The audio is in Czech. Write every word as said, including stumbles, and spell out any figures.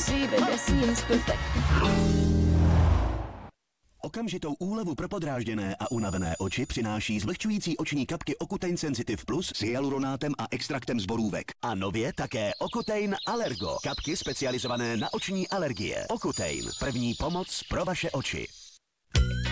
see, baby, seems perfect. Okamžitou úlevu pro podrážděné a unavené oči přináší zvlhčující oční kapky Ocutein Sensitive Plus s hyaluronátem a extraktem z borůvek. A nově také Ocutein Allergo. Kapky specializované na oční alergie. Ocutein. První pomoc pro vaše oči.